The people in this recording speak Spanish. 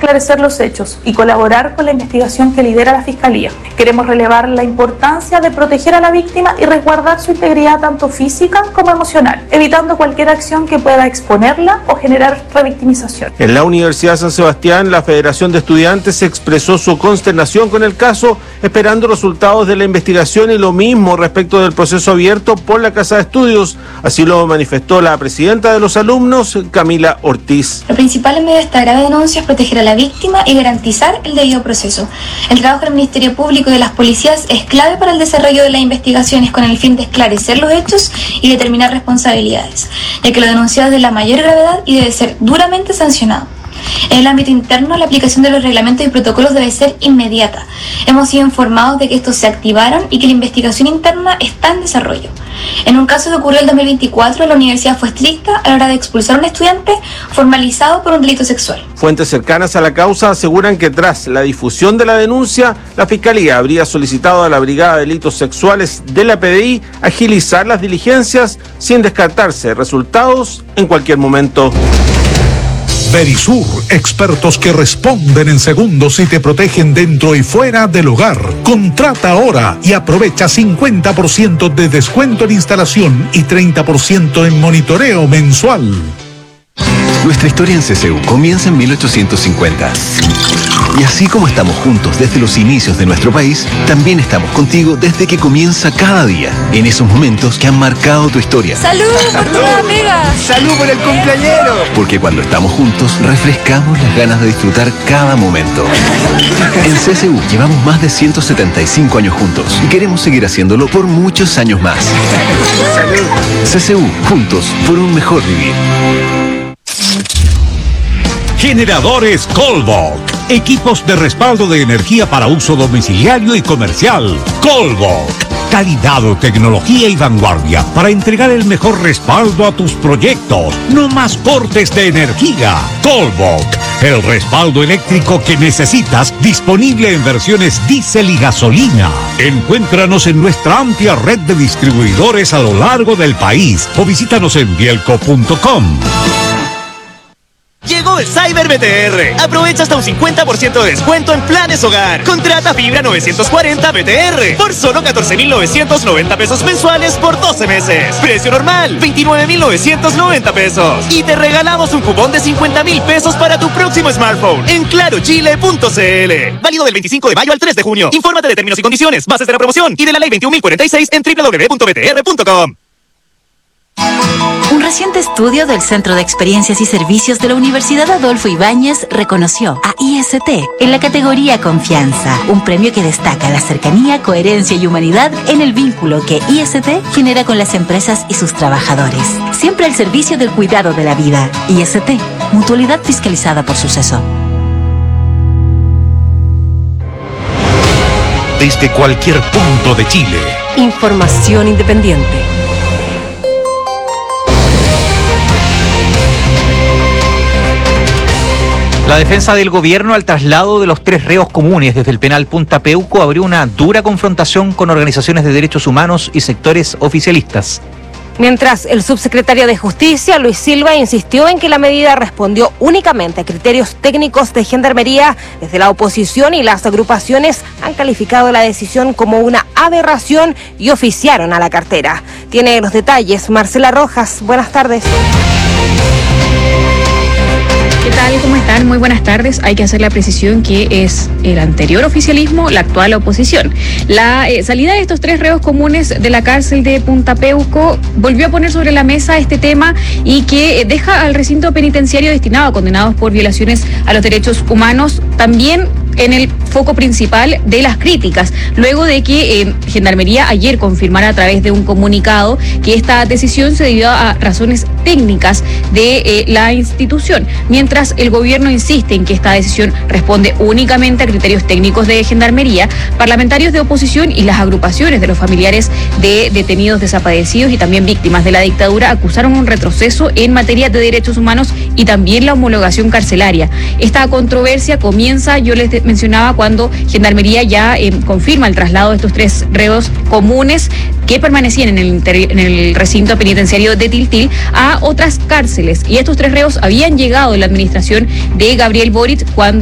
esclarecer los hechos y colaborar con la investigación que lidera la Fiscalía. Queremos relevar la importancia de proteger a la víctima y resguardar su integridad tanto física como emocional, evitando cualquier acción que pueda exponerla o generar revictimización. En la Universidad de San Sebastián, la Federación de Estudiantes expresó su consternación con el caso, esperando resultados de la investigación y lo mismo respecto del proceso abierto por la Casa de Estudios. Así lo manifestó la presidenta de los alumnos, Camila Ortiz. Lo principal en medio de esta grave denuncia es proteger a la víctima y garantizar el debido proceso. El trabajo del Ministerio Público y de las policías es clave para el desarrollo de las investigaciones con el fin de esclarecer los hechos y determinar responsabilidades, ya que lo denunciado es de la mayor gravedad y debe ser duramente sancionado. En el ámbito interno, la aplicación de los reglamentos y protocolos debe ser inmediata. Hemos sido informados de que estos se activaron y que la investigación interna está en desarrollo. En un caso que ocurrió en el 2024, la universidad fue estricta a la hora de expulsar a un estudiante formalizado por un delito sexual. Fuentes cercanas a la causa aseguran que tras la difusión de la denuncia, la Fiscalía habría solicitado a la Brigada de Delitos Sexuales de la PDI agilizar las diligencias sin descartarse resultados en cualquier momento. Verisur, expertos que responden en segundos y te protegen dentro y fuera del hogar. Contrata ahora y aprovecha 50% de descuento en instalación y 30% en monitoreo mensual. Nuestra historia en CCU comienza en 1850. Y así como estamos juntos desde los inicios de nuestro país, también estamos contigo desde que comienza cada día, en esos momentos que han marcado tu historia. ¡Salud por tu amiga! ¡Salud por el cumpleañero! Porque cuando estamos juntos, refrescamos las ganas de disfrutar cada momento. En CCU llevamos más de 175 años juntos y queremos seguir haciéndolo por muchos años más. ¡Salud! CCU, juntos por un mejor vivir. Generadores Colbok. Equipos de respaldo de energía para uso domiciliario y comercial. Colbok. Calidad, tecnología y vanguardia para entregar el mejor respaldo a tus proyectos. No más cortes de energía. Colbok. El respaldo eléctrico que necesitas, disponible en versiones diésel y gasolina. Encuéntranos en nuestra amplia red de distribuidores a lo largo del país o visítanos en bielco.com. Llegó el Cyber BTR. Aprovecha hasta un 50% de descuento en planes hogar. Contrata fibra 940 BTR por solo 14,990 pesos mensuales por 12 meses. Precio normal, 29,990 pesos. Y te regalamos un cupón de 50,000 pesos para tu próximo smartphone en clarochile.cl. Válido del 25 de mayo al 3 de junio. Infórmate de términos y condiciones, bases de la promoción y de la ley 21.046 en www.btr.com. Un reciente estudio del Centro de Experiencias y Servicios de la Universidad Adolfo Ibáñez reconoció a IST en la categoría Confianza, un premio que destaca la cercanía, coherencia y humanidad en el vínculo que IST genera con las empresas y sus trabajadores. Siempre al servicio del cuidado de la vida. IST, mutualidad fiscalizada por Suceso. Desde cualquier punto de Chile. Información independiente. La defensa del gobierno al traslado de los 3 reos comunes desde el penal Punta Peuco abrió una dura confrontación con organizaciones de derechos humanos y sectores oficialistas. Mientras el subsecretario de Justicia, Luis Silva, insistió en que la medida respondió únicamente a criterios técnicos de Gendarmería, desde la oposición y las agrupaciones han calificado la decisión como una aberración y oficiaron a la cartera. Tiene los detalles Marcela Rojas. Buenas tardes. ¿Qué tal? ¿Cómo están? Muy buenas tardes. Hay que hacer la precisión que es el anterior oficialismo, la actual oposición. La salida de estos 3 reos comunes de la cárcel de Punta Peuco volvió a poner sobre la mesa este tema y que deja al recinto penitenciario destinado a condenados por violaciones a los derechos humanos también en el foco principal de las críticas, luego de que Gendarmería ayer confirmara a través de un comunicado que esta decisión se debió a razones técnicas de la institución, mientras el gobierno insiste en que esta decisión responde únicamente a criterios técnicos de Gendarmería. Parlamentarios de oposición y las agrupaciones de los familiares de detenidos desaparecidos y también víctimas de la dictadura acusaron un retroceso en materia de derechos humanos y también la homologación carcelaria. Esta controversia comienza, yo les mencionaba, cuando Gendarmería ya confirma el traslado de estos 3 reos comunes que permanecían en el recinto penitenciario de Tiltil a otras cárceles, y estos 3 reos habían llegado en la administración de Gabriel Boric cuando